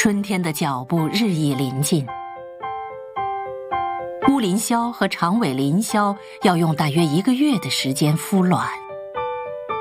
春天的脚步日益临近。乌林鸮和长尾林鸮要用大约1个月的时间孵卵。